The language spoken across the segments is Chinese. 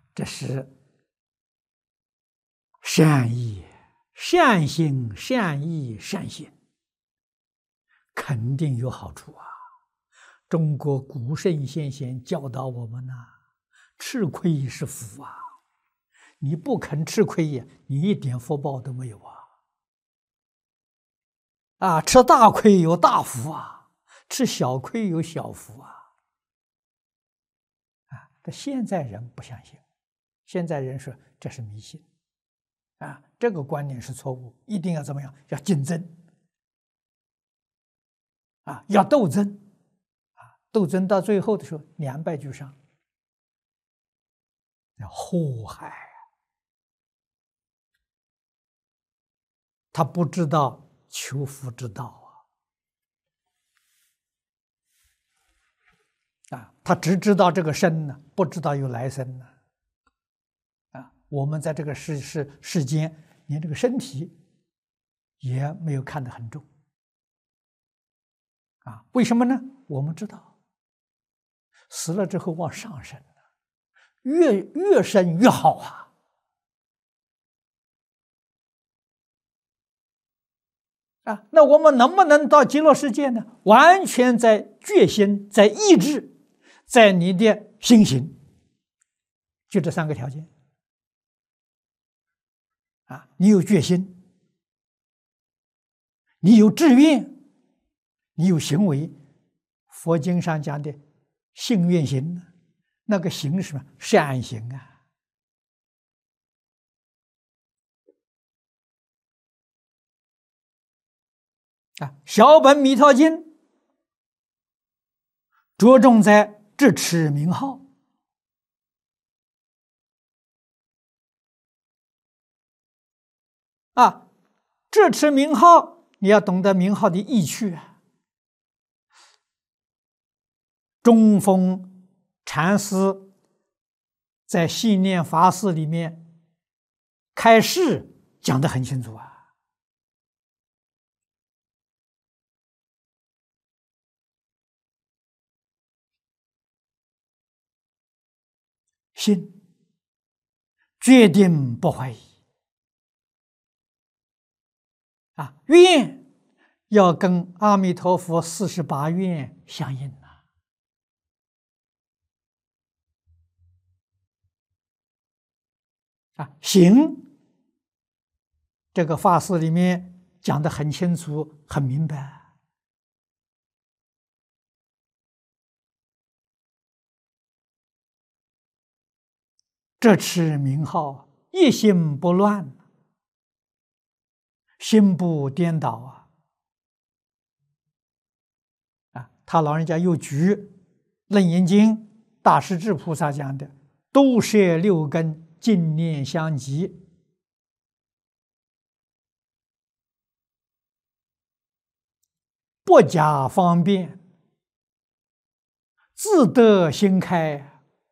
这是善意、善心、善意、善行，肯定有好处啊！中国古圣先贤教导我们呐，吃亏是福啊！你不肯吃亏呀，你一点福报都没有啊！啊，吃大亏有大福啊，吃小亏有小福啊！啊，但现在人不相信，现在人说这是迷信，啊，这个观念是错误，一定要怎么样？要竞争，啊，要斗争，啊，斗争到最后的时候，两败俱伤，要祸害。他不知道求福之道啊，他只知道这个生呢，不知道有来生呢。啊，我们在这个世间，连这个身体也没有看得很重。啊，为什么呢？我们知道，死了之后往上升，越升越好啊。啊，那我们能不能到极乐世界呢？完全在决心，在意志，在你的心行，就这三个条件。啊，你有决心，你有志愿，你有行为。佛经上讲的信愿行，那个行是什么？善行啊。啊，小本弥陀经着重在智持名号。啊，智持名号，你要懂得名号的意趣啊。中峰禅师在信念法事里面开示讲得很清楚啊。信，决定不怀疑。啊，愿要跟阿弥陀佛48愿相应啊。啊，行，这个法事里面讲得很清楚、很明白。这持名号，一心不乱，心不颠倒啊！啊，他老人家又举《楞严经》大势至菩萨讲的“都摄六根，净念相继”，不假方便，自得心开。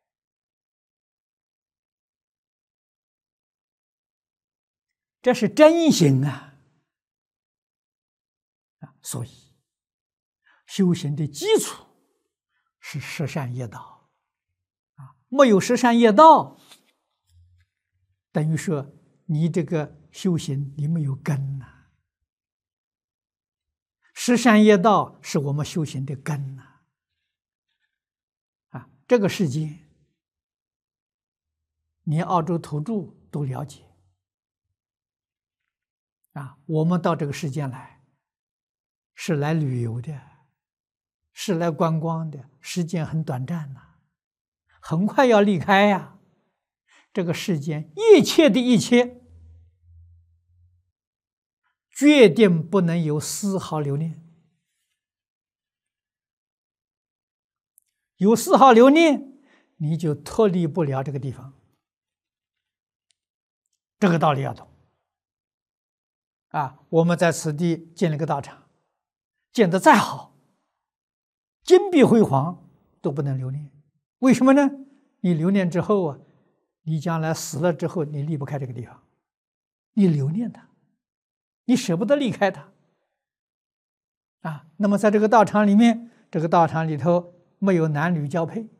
这是真行啊！所以修行的基础是十善业道啊，没有十善业道，等于说你这个修行你没有根呐。十善业道是我们修行的根呐。啊，这个世界，连澳洲土著都了解。啊，我们到这个世间来，是来旅游的，是来观光的，时间很短暂呐，很快要离开呀。这个世间一切的一切，决定不能有丝毫留念。有丝毫留念，你就脱离不了这个地方。这个道理要懂。啊，我们在此地建了个道场，建得再好，金碧辉煌，都不能留念。为什么呢？你留念之后啊，你将来死了之后，你离不开这个地方，你留念它，你舍不得离开它。啊，那么在这个道场里面，这个道场里头没有男女交配，